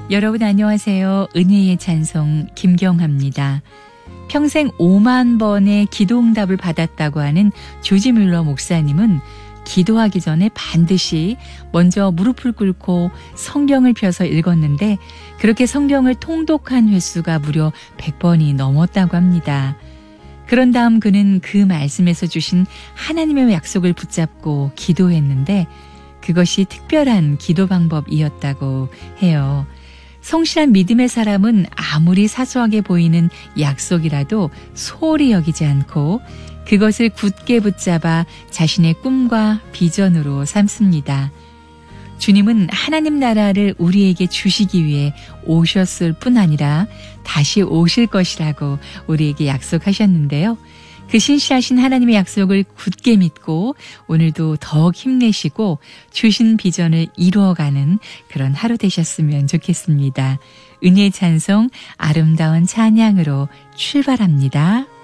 여러분 안녕하세요. 은혜의 찬송 김경합니다. 평생 5만 번의 기도응답을 받았다고 하는 조지 뮬러 목사님은 기도하기 전에 반드시 먼저 무릎을 꿇고 성경을 펴서 읽었는데 그렇게 성경을 통독한 횟수가 무려 100번이 넘었다고 합니다. 그런 다음 그는 그 말씀에서 주신 하나님의 약속을 붙잡고 기도했는데 그것이 특별한 기도 방법이었다고 해요. 성실한 믿음의 사람은 아무리 사소하게 보이는 약속이라도 소홀히 여기지 않고 그것을 굳게 붙잡아 자신의 꿈과 비전으로 삼습니다. 주님은 하나님 나라를 우리에게 주시기 위해 오셨을 뿐 아니라 다시 오실 것이라고 우리에게 약속하셨는데요. 그 신실하신 하나님의 약속을 굳게 믿고 오늘도 더욱 힘내시고 주신 비전을 이루어가는 그런 하루 되셨으면 좋겠습니다. 은혜의 찬송 아름다운 찬양으로 출발합니다.